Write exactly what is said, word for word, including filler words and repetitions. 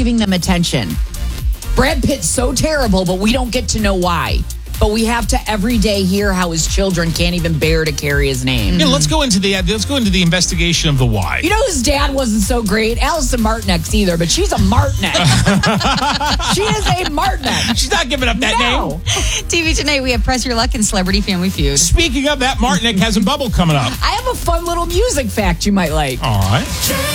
giving them attention. Brad Pitt's so terrible, but we don't get to know why. But we have to every day hear how his children can't even bear to carry his name. Yeah, let's go into the let's go into the investigation of the why. You know, his dad wasn't so great. Allison Martinex either, but she's a Martinex. She is a Martinex. She's not giving up that no. name. T V tonight, we have Press Your Luck and Celebrity Family Feud. Speaking of that, Martinex has a bubble coming up. I have a fun little music fact you might like. All right.